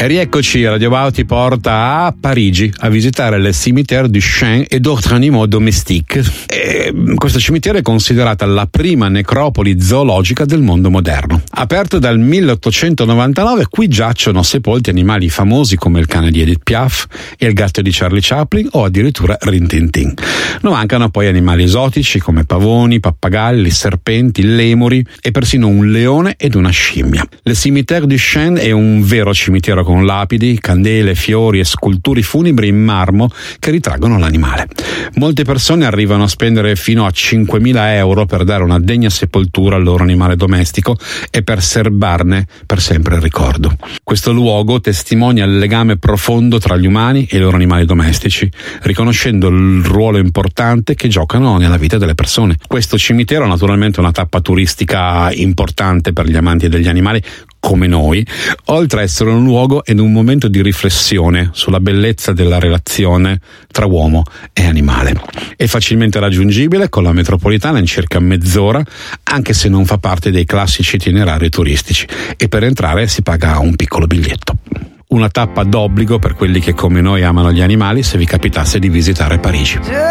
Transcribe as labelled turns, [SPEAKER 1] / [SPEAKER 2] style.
[SPEAKER 1] E rieccoci, Radio Wow ti porta a Parigi a visitare le Cimetière du Chien et d'autres animaux domestiques. Questo cimitero è considerata la prima necropoli zoologica del mondo moderno. Aperto dal 1899, qui giacciono sepolti animali famosi come il cane di Edith Piaf e il gatto di Charlie Chaplin o addirittura Rin Tin Tin. Non mancano poi animali esotici come pavoni, pappagalli, serpenti, lemuri e persino un leone ed una scimmia. Le Cimetière du Chien è un vero cimitero con lapidi, candele, fiori e sculture funebri in marmo che ritraggono l'animale. Molte persone arrivano a spendere fino a 5.000 euro per dare una degna sepoltura al loro animale domestico e per serbarne per sempre il ricordo. Questo luogo testimonia il legame profondo tra gli umani e i loro animali domestici, riconoscendo il ruolo importante che giocano nella vita delle persone. Questo cimitero è naturalmente una tappa turistica importante per gli amanti degli animali come noi, oltre a essere un luogo ed un momento di riflessione sulla bellezza della relazione tra uomo e animale. È facilmente raggiungibile con la metropolitana in circa mezz'ora, anche se non fa parte dei classici itinerari turistici, e per entrare si paga un piccolo biglietto. Una tappa d'obbligo per quelli che come noi amano gli animali se vi capitasse di visitare Parigi.